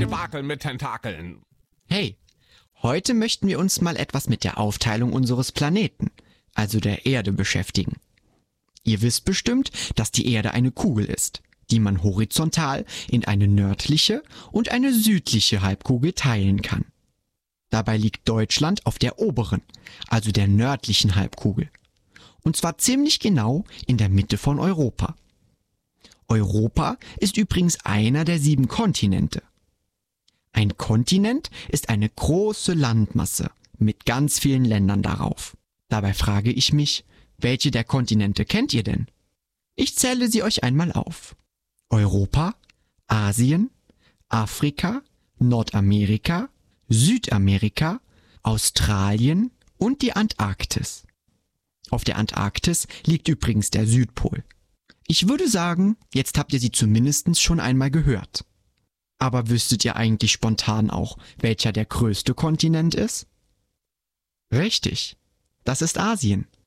Debakel mit Tentakeln. Hey, heute möchten wir uns mal etwas mit der Aufteilung unseres Planeten, also der Erde, beschäftigen. Ihr wisst bestimmt, dass die Erde eine Kugel ist, die man horizontal in eine nördliche und eine südliche Halbkugel teilen kann. Dabei liegt Deutschland auf der oberen, also der nördlichen Halbkugel. Und zwar ziemlich genau in der Mitte von Europa. Europa ist übrigens einer der 7 Kontinente. Ein Kontinent ist eine große Landmasse mit ganz vielen Ländern darauf. Dabei frage ich mich, welche der Kontinente kennt ihr denn? Ich zähle sie euch einmal auf. Europa, Asien, Afrika, Nordamerika, Südamerika, Australien und die Antarktis. Auf der Antarktis liegt übrigens der Südpol. Ich würde sagen, jetzt habt ihr sie zumindest schon einmal gehört. Aber wüsstet ihr eigentlich spontan auch, welcher der größte Kontinent ist? Richtig, das ist Asien.